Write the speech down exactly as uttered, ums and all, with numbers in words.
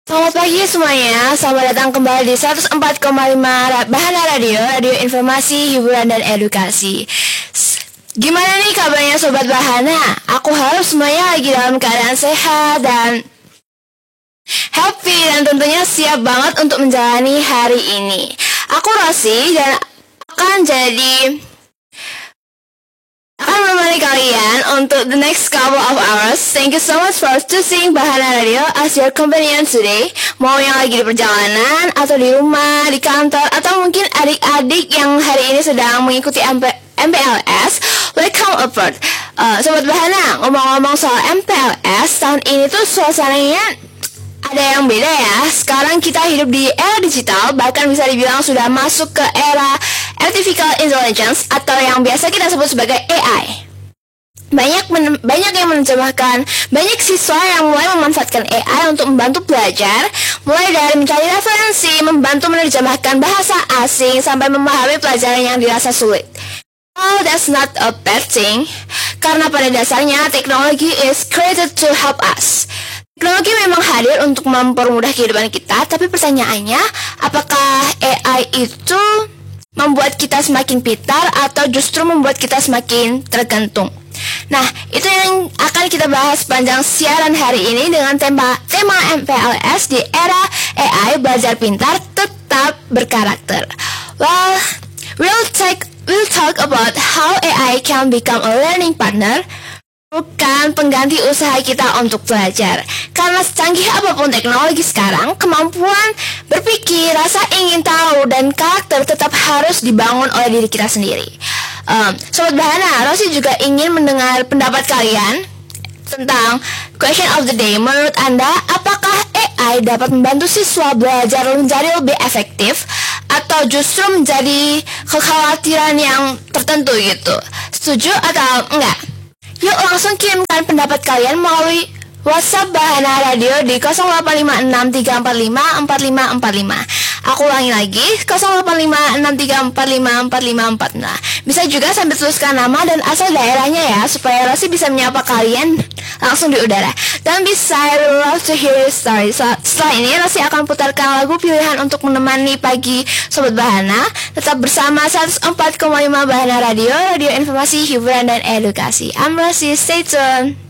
Selamat pagi semuanya, selamat datang kembali di seratus empat koma lima Bahana Radio, radio informasi, hiburan, dan edukasi. Gimana nih kabarnya Sobat Bahana? Aku harap semuanya lagi dalam keadaan sehat dan happy dan tentunya siap banget untuk menjalani hari ini. Aku Rosi dan akan jadi akan menemani kalian untuk the next couple of hours. Thank you so much for choosing Bahana Radio as your companion today. Mau yang lagi di perjalanan, atau di rumah, di kantor, atau mungkin adik-adik yang hari ini sedang mengikuti M P L S, welcome aboard. uh, Sobat Bahana, ngomong-ngomong soal M P L S, tahun ini tuh suasananya ada yang beda ya. Sekarang kita hidup di era digital, bahkan bisa dibilang sudah masuk ke era artificial intelligence atau yang biasa kita sebut sebagai A I. Banyak men- banyak yang menerjemahkan, banyak siswa yang mulai memanfaatkan A I untuk membantu belajar, mulai dari mencari referensi, membantu menerjemahkan bahasa asing, sampai memahami pelajaran yang dirasa sulit. Oh, that's not a bad thing, karena pada dasarnya teknologi is created to help us. Teknologi memang hadir untuk mempermudah kehidupan kita, tapi pertanyaannya, apakah A I itu membuat kita semakin pintar atau justru membuat kita semakin tergantung? Nah, itu yang akan kita bahas sepanjang siaran hari ini dengan tema tema M P L S di era A I, belajar pintar tetap berkarakter. Well, we'll take we'll talk about how A I can become a learning partner, bukan pengganti usaha kita untuk belajar. Karena secanggih apapun teknologi sekarang, kemampuan berpikir, rasa ingin tahu, dan karakter tetap harus dibangun oleh diri kita sendiri. um, Sobat Bahana, Rosi juga ingin mendengar pendapat kalian tentang question of the day. Menurut Anda, apakah A I dapat membantu siswa belajar menjadi lebih efektif, atau justru menjadi kekhawatiran yang tertentu gitu? Setuju atau enggak? Yuk langsung kirimkan pendapat kalian melalui WhatsApp Bahana Radio di nol delapan lima enam tiga empat lima empat lima empat lima. Aku ulangi lagi, nol delapan lima enam tiga empat lima empat lima empat lima. Bisa juga sambil tuliskan nama dan asal daerahnya ya, supaya Rosi bisa menyapa kalian langsung di udara. Dan bisa, I would love to hear your story. So, setelah ini Rosi akan putarkan lagu pilihan untuk menemani pagi Sobat Bahana. Tetap bersama seratus empat koma lima Bahana Radio, radio informasi, hiburan, dan edukasi. I'm Rosi, stay tuned.